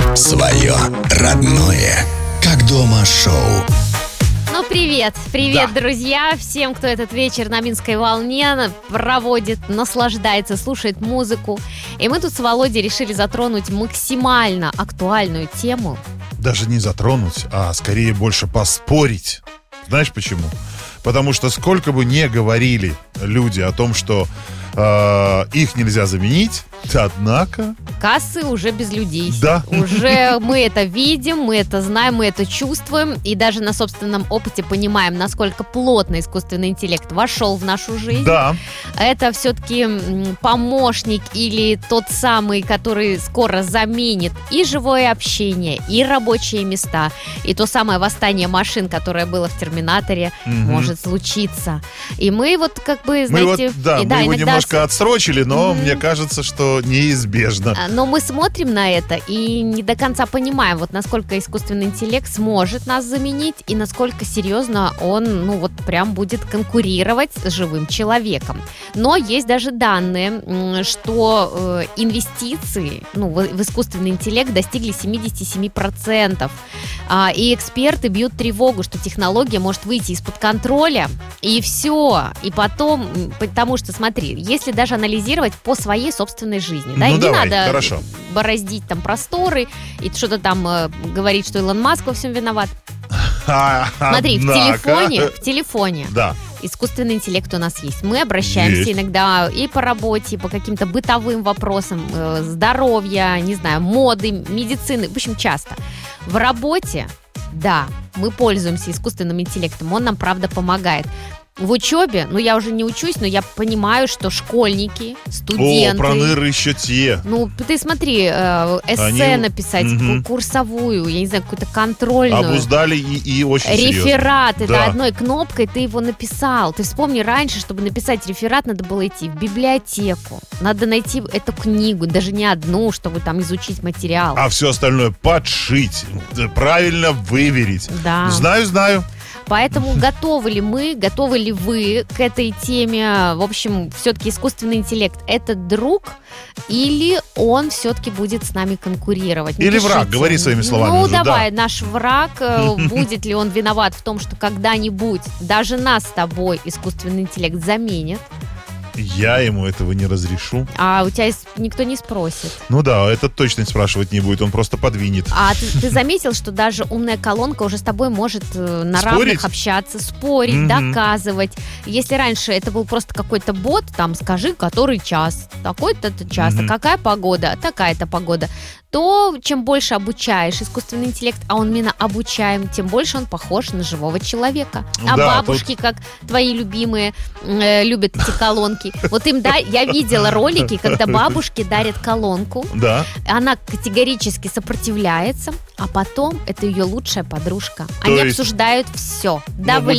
Свое родное, как дома шоу. Ну, привет, друзья, всем, кто этот вечер на Минской волне проводит, наслаждается, слушает музыку. И мы тут с Володей решили затронуть максимально актуальную тему. Даже не затронуть, а скорее больше поспорить. Знаешь почему? Потому что сколько бы ни говорили люди о том, что их нельзя заменить, однако... Кассы уже без людей. Да. Уже мы это видим, мы это знаем, мы это чувствуем. И даже на собственном опыте понимаем, насколько плотно искусственный интеллект вошел в нашу жизнь. Да. Это все-таки помощник или тот самый, который скоро заменит и живое общение, и рабочие места, и то самое восстание машин, которое было в «Терминаторе», может случиться. И мы вот как бы, знаете... мы его немножко отсрочили, но мне кажется, что неизбежно. Но мы смотрим на это и не до конца понимаем, вот насколько искусственный интеллект сможет нас заменить и насколько серьезно он, прям будет конкурировать с живым человеком. Но есть даже данные, что инвестиции в искусственный интеллект достигли 77%. И эксперты бьют тревогу, что технология может выйти из-под контроля, и все. И потом, потому что, смотри, если даже анализировать по своей собственной жизни, да, и не надо бороздить там просторы и что-то там говорить, что Илон Маск во всем виноват. Смотри, в телефоне искусственный интеллект у нас есть. Мы обращаемся иногда и по работе, и по каким-то бытовым вопросам здоровья, не знаю, моды, медицины, в общем, часто. В работе, да, мы пользуемся искусственным интеллектом, он нам, правда, помогает. В учебе, я уже не учусь, но я понимаю, что школьники, студенты... проныры еще те. Ты смотри, эссе написать, курсовую, я не знаю, какую-то контрольную. Обуздали и очень серьезно. Рефераты, одной кнопкой ты его написал. Ты вспомни, раньше, чтобы написать реферат, надо было идти в библиотеку. Надо найти эту книгу, даже не одну, чтобы там изучить материал. А все остальное подшить, правильно выверить. Да. Знаю. Поэтому готовы ли вы к этой теме? В общем, все-таки искусственный интеллект – это друг или он все-таки будет с нами конкурировать? Или враг, говори своими словами. Давай, наш враг, будет ли он виноват в том, что когда-нибудь даже нас с тобой искусственный интеллект заменит? Я ему этого не разрешу. А у тебя никто не спросит? Этот точно спрашивать не будет, он просто подвинет. А ты заметил, что даже умная колонка уже с тобой может на равных общаться, спорить, доказывать. Если раньше это был просто какой-то бот, там скажи, который час, такой-то час, какая погода, такая-то погода, то чем больше обучаешь искусственный интеллект, а он именно обучаем, тем больше он похож на живого человека. А бабушки, как твои любимые, любят эти колонки. Вот им, я видела ролики, когда бабушки дарят колонку, она категорически сопротивляется, а потом это ее лучшая подружка. Они обсуждают все.